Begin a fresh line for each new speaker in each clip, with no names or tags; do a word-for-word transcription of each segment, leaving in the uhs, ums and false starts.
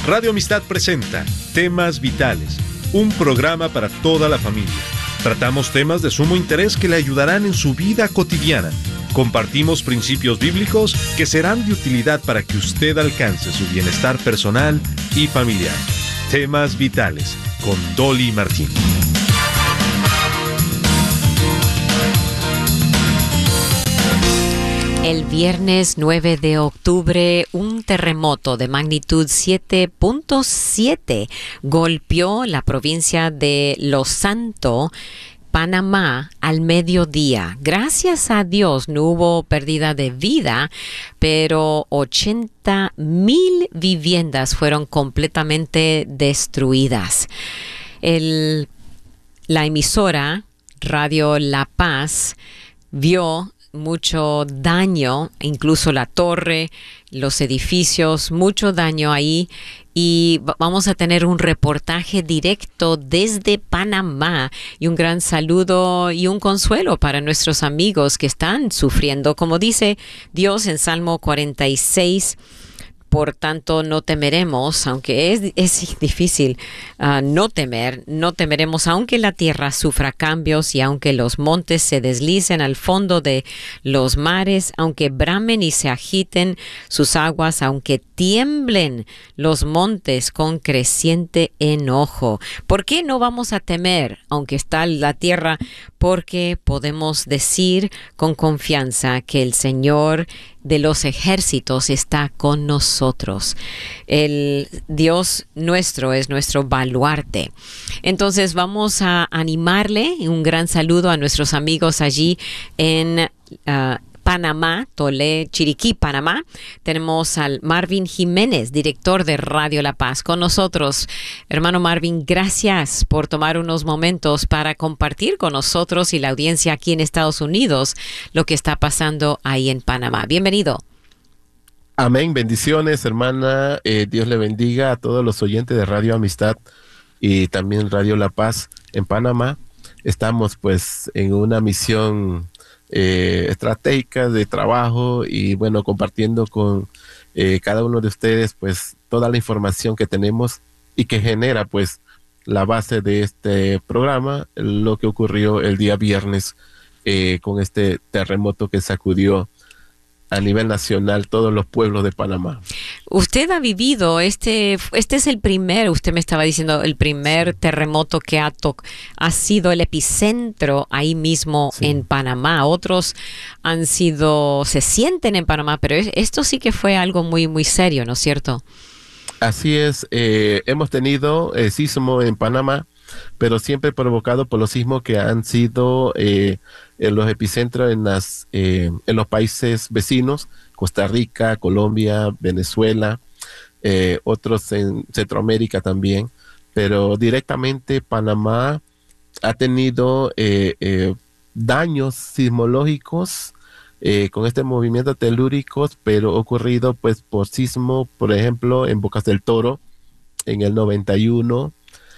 Radio Amistad presenta Temas Vitales, un programa para toda la familia. Tratamos temas de sumo interés que le ayudarán en su vida cotidiana. Compartimos principios bíblicos que serán de utilidad para que usted alcance su bienestar personal y familiar. Temas Vitales, con Dolly Martín.
El viernes nueve de octubre, un terremoto de magnitud siete punto siete golpeó la provincia de Los Santos, Panamá, al mediodía. Gracias a Dios no hubo pérdida de vida, pero ochenta mil viviendas fueron completamente destruidas. El, la emisora Radio La Paz vio mucho daño, incluso la torre, los edificios, mucho daño ahí, y vamos a tener un reportaje directo desde Panamá y un gran saludo y un consuelo para nuestros amigos que están sufriendo. Como dice Dios en Salmo cuarenta y seis, por tanto no temeremos, aunque es, es difícil uh, no temer, no temeremos aunque la tierra sufra cambios y aunque los montes se deslicen al fondo de los mares, aunque bramen y se agiten sus aguas, aunque tiemblen los montes con creciente enojo. ¿Por qué no vamos a temer aunque está la tierra? Porque podemos decir con confianza que el Señor de los ejércitos está con nosotros. El Dios nuestro es nuestro baluarte. Entonces vamos a animarle. Un gran saludo a nuestros amigos allí en uh, Panamá, Tolé, Chiriquí, Panamá. Tenemos al Marvin Jiménez, director de Radio La Paz, con nosotros. Hermano Marvin, gracias por tomar unos momentos para compartir con nosotros y la audiencia aquí en Estados Unidos lo que está pasando ahí en Panamá. Bienvenido.
Amén, bendiciones, hermana. Eh, Dios le bendiga a todos los oyentes de Radio Amistad y también Radio La Paz en Panamá. Estamos pues en una misión Eh, estratégica de trabajo y bueno, compartiendo con eh, cada uno de ustedes pues toda la información que tenemos y que genera pues la base de este programa, lo que ocurrió el día viernes eh, con este terremoto que sacudió a nivel nacional todos los pueblos de Panamá.
Usted ha vivido, este este es el primer, usted me estaba diciendo, el primer terremoto que ha, to, ha sido el epicentro ahí mismo sí. en Panamá. Otros han sido, se sienten en Panamá, pero esto sí que fue algo muy, muy serio, ¿no es cierto?
Así es, eh, hemos tenido eh, sismo en Panamá, pero siempre provocado por los sismos que han sido eh, en los epicentros en, las, eh, en los países vecinos, Costa Rica, Colombia, Venezuela, eh, otros en Centroamérica también, pero directamente Panamá ha tenido eh, eh, daños sismológicos eh, con este movimiento telúricos, pero ocurrido pues por sismo, por ejemplo, en Bocas del Toro, en el noventa y uno,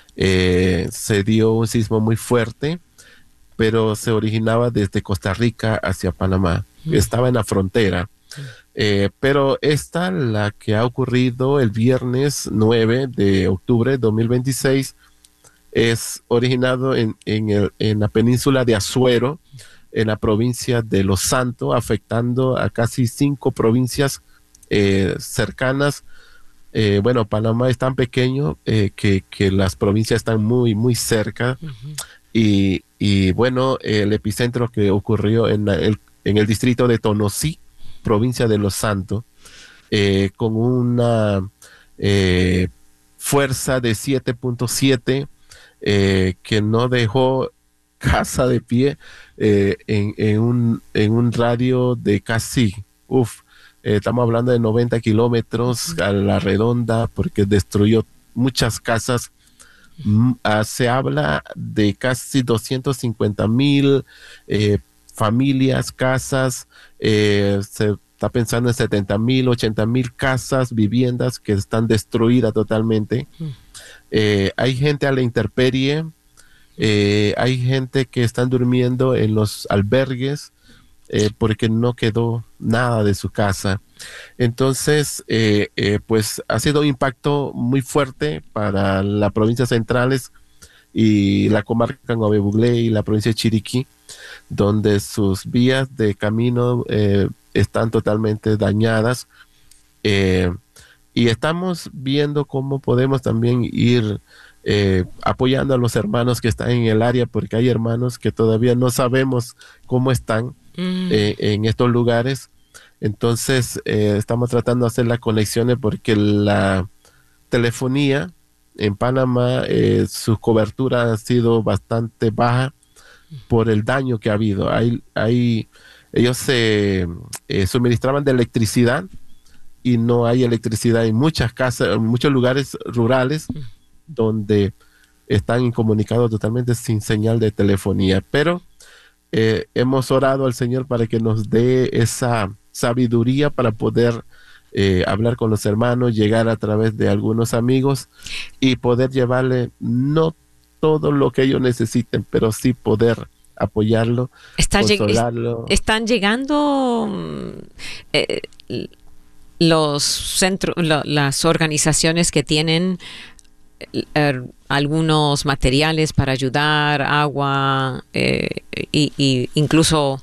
eh, se dio un sismo muy fuerte, pero se originaba desde Costa Rica hacia Panamá, mm. estaba en la frontera. Eh, pero esta, la que ha ocurrido el viernes nueve de octubre de dos mil veintiséis, es originado en, en, el, en la península de Azuero, en la provincia de Los Santos, afectando a casi cinco provincias eh, cercanas. Eh, bueno, Panamá es tan pequeño eh, que, que las provincias están muy, muy cerca. Uh-huh. y, y bueno, el epicentro que ocurrió en, la, el, en el distrito de Tonosí, provincia de Los Santos, eh, con una eh, fuerza de siete punto siete eh, que no dejó casa de pie eh, en, en, un, en un radio de casi, uff, eh, estamos hablando de noventa kilómetros a la redonda, porque destruyó muchas casas. Mm, uh, se habla de casi doscientos cincuenta mil eh, familias, casas, eh, se está pensando en setenta mil, ochenta mil casas, viviendas que están destruidas totalmente. Mm. Eh, hay gente a la intemperie, eh, hay gente que están durmiendo en los albergues eh, porque no quedó nada de su casa. Entonces, eh, eh, pues ha sido un impacto muy fuerte para las provincias centrales y la comarca Nueve Buglé y la provincia de Chiriquí, donde sus vías de camino eh, están totalmente dañadas. Eh, y estamos viendo cómo podemos también ir eh, apoyando a los hermanos que están en el área, porque hay hermanos que todavía no sabemos cómo están
Mm.
eh, en estos lugares. Entonces, eh, estamos tratando de hacer las conexiones porque la telefonía en Panamá, eh, su cobertura ha sido bastante baja por el daño que ha habido. Hay, hay, ellos se eh, suministraban de electricidad y no hay electricidad en muchas casas, en muchos lugares rurales donde están incomunicados totalmente sin señal de telefonía. Pero eh, hemos orado al Señor para que nos dé esa sabiduría para poder eh, hablar con los hermanos, llegar a través de algunos amigos y poder llevarle no todo lo que ellos necesiten, pero sí poder apoyarlo,
Está lleg-
consolarlo.
es- están llegando mm, eh, los centros, lo- las organizaciones que tienen eh, algunos materiales para ayudar, agua eh, y, y incluso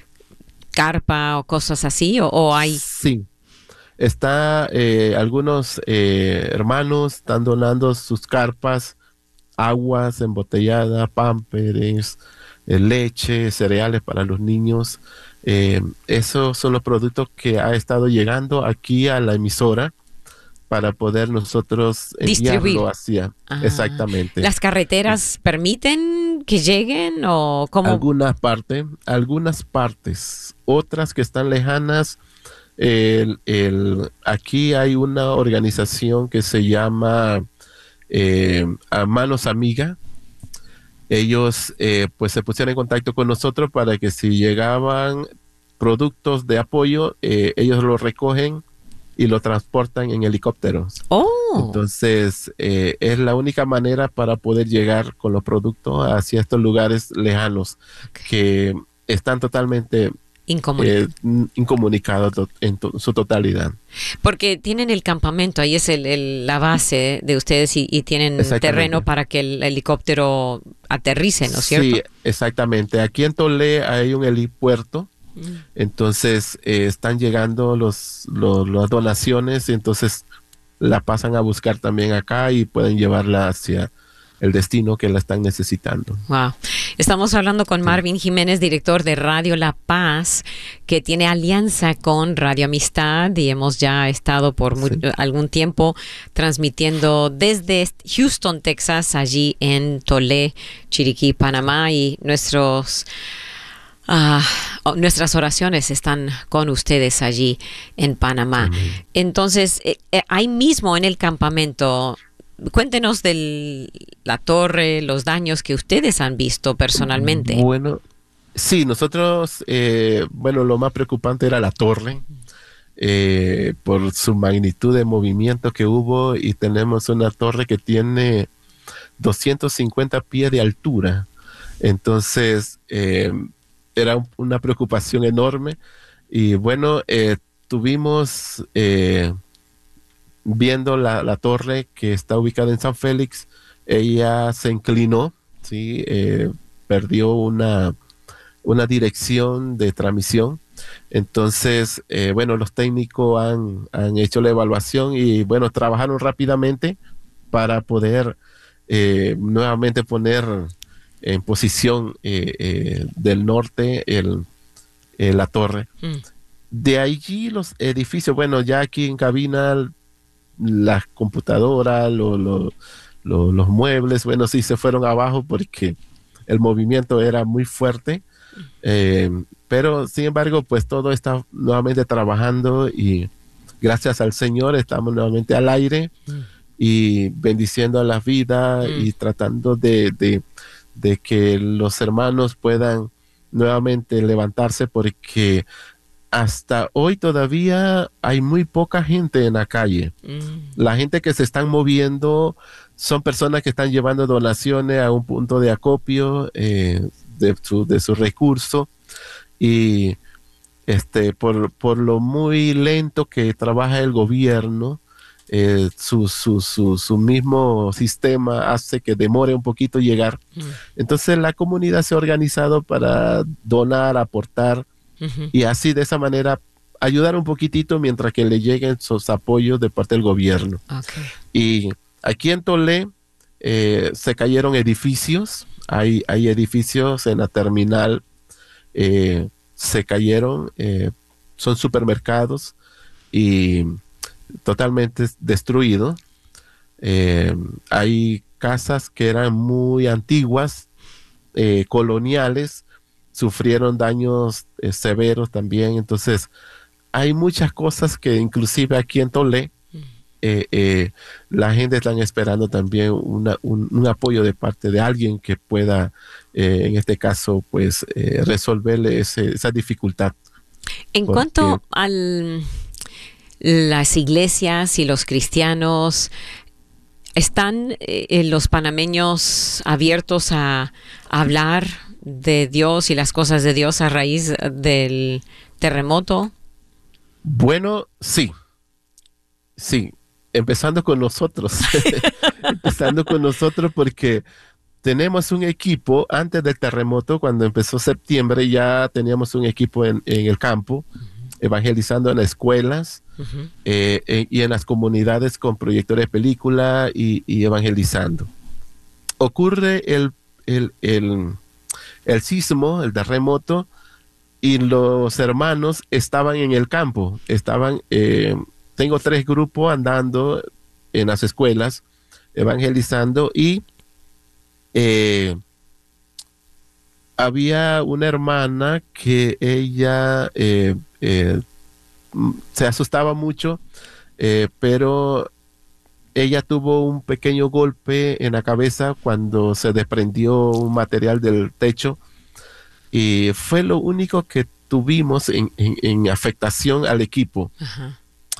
carpa o cosas así, o, o hay.
Sí, está eh, algunos eh, hermanos están donando sus carpas, aguas embotelladas, pámperes, eh, leche, cereales para los niños. Eh, esos son los productos que ha estado llegando aquí a la emisora para poder nosotros
Distribuir.
enviarlo hacia.
Ah,
Exactamente.
¿Las carreteras permiten que lleguen o cómo?
Algunas partes, algunas partes, otras que están lejanas. El, el, aquí hay una organización que se llama eh, a Manos Amiga. Ellos eh, pues se pusieron en contacto con nosotros para que si llegaban productos de apoyo, eh, ellos lo recogen y lo transportan en helicópteros.
Oh,
Entonces, eh, es la única manera para poder llegar con los productos hacia estos lugares lejanos que están totalmente
incomunicado.
eh, n- incomunicados to- en to- su totalidad.
Porque tienen el campamento, ahí es el, el- la base de ustedes y, y tienen
Exactamente.
terreno para que el helicóptero aterrice, ¿no es cierto?
Sí, exactamente. Aquí en Tolé hay un helipuerto.
Mm.
Entonces eh, están llegando los, los- las donaciones y entonces la pasan a buscar también acá y pueden llevarla hacia el destino que la están necesitando.
Wow. Estamos hablando con Marvin Jiménez, director de Radio La Paz, que tiene alianza con Radio Amistad y hemos ya estado por mu-
Sí.
algún tiempo transmitiendo desde Houston, Texas, allí en Tolé, Chiriquí, Panamá, y nuestros Ah, oh, nuestras oraciones están con ustedes allí en Panamá.
Amén.
Entonces, eh, eh, ahí mismo en el campamento, cuéntenos de la torre, los daños que ustedes han visto personalmente.
Bueno, sí, nosotros, eh, bueno, lo más preocupante era la torre, eh, por su magnitud de movimiento que hubo, y tenemos una torre que tiene doscientos cincuenta pies de altura. Entonces, eh, era un- una preocupación enorme. Y bueno, eh, tuvimos eh, viendo la, la torre que está ubicada en San Félix, ella se inclinó, ¿sí? Eh, perdió una, una dirección de transmisión. Entonces, eh, bueno, los técnicos han, han hecho la evaluación y bueno, trabajaron rápidamente para poder eh, nuevamente poner en posición eh, eh, del norte el, eh, la torre.
Mm.
De allí los edificios, bueno, ya aquí en cabina, las computadoras, lo- lo- lo- los muebles, bueno, sí se fueron abajo porque el movimiento era muy fuerte. Eh, pero sin embargo, pues todo está nuevamente trabajando y gracias al Señor estamos nuevamente al aire
Mm.
y bendiciendo a la vida
Mm.
y tratando de, de, de que los hermanos puedan nuevamente levantarse, porque hasta hoy todavía hay muy poca gente en la calle.
Mm.
La gente que se están moviendo son personas que están llevando donaciones a un punto de acopio eh, de su, de su recurso, y este, por, por lo muy lento que trabaja el gobierno, eh, su, su, su, su mismo sistema hace que demore un poquito llegar. Mm. Entonces la comunidad se ha organizado para donar, aportar, uh-huh. y así de esa manera ayudar un poquitito mientras que le lleguen sus apoyos de parte del gobierno. Okay. Y aquí en Tolé eh, se cayeron edificios, hay, hay edificios en la terminal, eh, se cayeron, eh, son supermercados y totalmente destruidos. Eh, hay casas que eran muy antiguas, eh, coloniales, sufrieron daños eh, severos también. Entonces hay muchas cosas que inclusive aquí en Tolé eh, eh, la gente está esperando también una, un, un apoyo de parte de alguien que pueda eh, en este caso pues eh, resolverle ese, esa dificultad.
En Porque, cuanto a las iglesias y los cristianos, ¿están eh, los panameños abiertos a, a hablar de Dios y las cosas de Dios a raíz del terremoto?
Bueno, sí, sí, empezando con nosotros, empezando con nosotros porque tenemos un equipo, antes del terremoto, cuando empezó septiembre, ya teníamos un equipo en, en el campo, uh-huh. evangelizando en las escuelas uh-huh. eh, eh, y en las comunidades con proyectores de película y, y evangelizando. Ocurre el, el, el, el sismo, el terremoto, y los hermanos estaban en el campo, estaban, eh, tengo tres grupos andando en las escuelas, evangelizando, y eh, había una hermana que ella eh, eh, se asustaba mucho, eh, pero ella tuvo un pequeño golpe en la cabeza cuando se desprendió un material del techo. Y fue lo único que tuvimos en, en, en afectación al equipo. Uh-huh.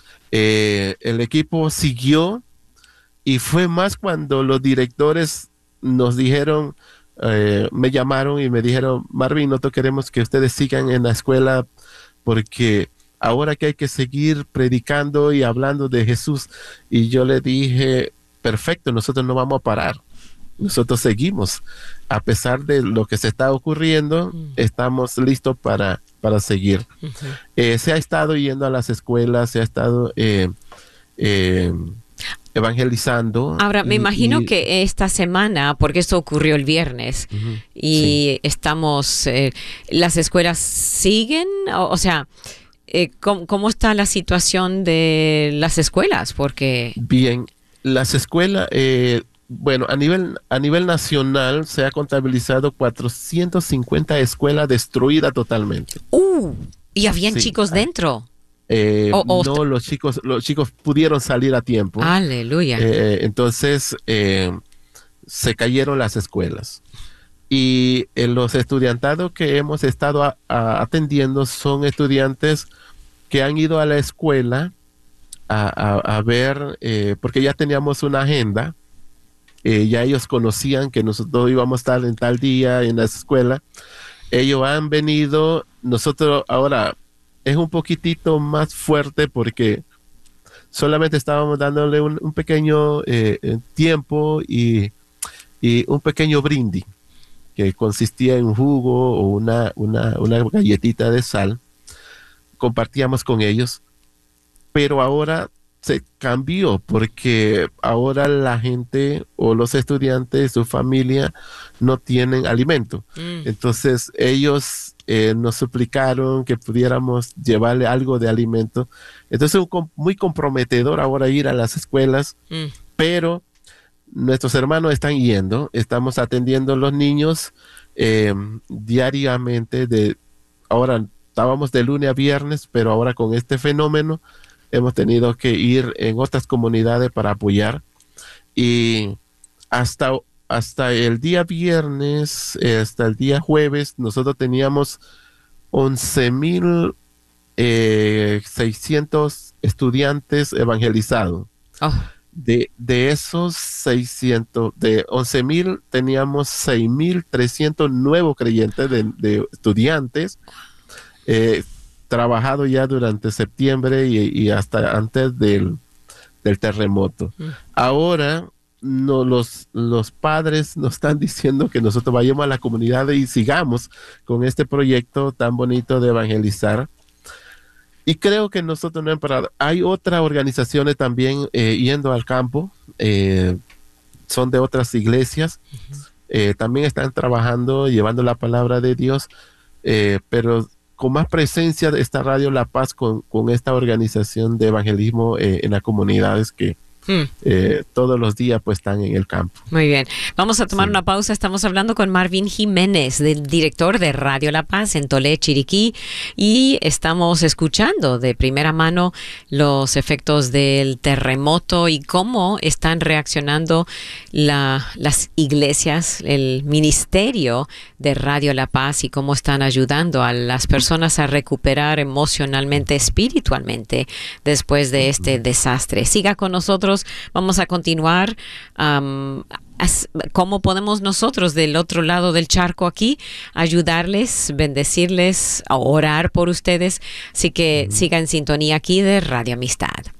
Eh, el equipo siguió y fue más cuando los directores nos dijeron, eh, me llamaron y me dijeron, Marvin, nosotros queremos que ustedes sigan en la escuela porque ahora que hay que seguir predicando y hablando de Jesús. Y yo le dije, perfecto, nosotros no vamos a parar. Nosotros seguimos, a pesar de lo que se está ocurriendo, uh-huh. estamos listos para, para seguir. Uh-huh. Eh, se ha estado yendo a las escuelas, se ha estado eh, eh, evangelizando.
Ahora, me y, imagino y, que esta semana, porque esto ocurrió el viernes, uh-huh. y sí. estamos, eh, las escuelas siguen, o, o sea, eh, ¿cómo, ¿cómo está la situación de las escuelas? Porque...
Bien, las escuelas... Eh, Bueno, a nivel, a nivel nacional se ha contabilizado cuatrocientas cincuenta escuelas destruidas totalmente.
Uh, ¿y habían sí. chicos dentro?
Eh, o, o no, los chicos, los chicos pudieron salir a tiempo.
Aleluya.
Eh, entonces, eh, se cayeron las escuelas. Y eh, los estudiantados que hemos estado a, a atendiendo son estudiantes que han ido a la escuela a, a, a ver, eh, porque ya teníamos una agenda. Eh, ya ellos conocían que nosotros íbamos a estar en tal día en la escuela. Ellos han venido, nosotros ahora es un poquitito más fuerte porque solamente estábamos dándole un, un pequeño eh, tiempo y, y un pequeño brindis que consistía en un jugo o una, una, una galletita de sal. Compartíamos con ellos, pero ahora se cambió porque ahora la gente o los estudiantes, su familia no tienen alimento. Mm. Entonces ellos eh, nos suplicaron que pudiéramos llevarle algo de alimento. Entonces es un, muy comprometedor ahora ir a las escuelas, mm. pero nuestros hermanos están yendo, estamos atendiendo a los niños eh, diariamente. De, ahora estábamos de lunes a viernes, pero ahora con este fenómeno hemos tenido que ir en otras comunidades para apoyar. Y hasta, hasta el día viernes, eh, hasta el día jueves, nosotros teníamos once mil seiscientos estudiantes evangelizados. Oh. De, de esos seiscientos, de once mil, teníamos seis mil trescientos nuevos creyentes de, de estudiantes. Eh, trabajado ya durante septiembre y, y hasta antes del, del terremoto. Mm. Ahora no, los, los padres nos están diciendo que nosotros vayamos a la comunidad y sigamos con este proyecto tan bonito de evangelizar. Y creo que nosotros no hemos parado. Hay otras organizaciones también eh, yendo al campo, eh, son de otras iglesias, uh-huh. eh, también están trabajando, llevando la palabra de Dios, eh, pero con más presencia de esta Radio La Paz, con, con esta organización de evangelismo eh, en las comunidades que Hmm. Eh, todos los días pues están en el campo.
Muy bien, vamos a tomar sí. una pausa. Estamos hablando con Marvin Jiménez, del director de Radio La Paz en Tolé, Chiriquí, y estamos escuchando de primera mano los efectos del terremoto y cómo están reaccionando la, las iglesias, el ministerio de Radio La Paz, y cómo están ayudando a las personas a recuperar emocionalmente, espiritualmente después de este desastre. Siga con nosotros. Vamos a continuar. Um, as, ¿Cómo podemos nosotros del otro lado del charco aquí ayudarles, bendecirles, a orar por ustedes? Así que uh-huh. siga en sintonía aquí de Radio Amistad.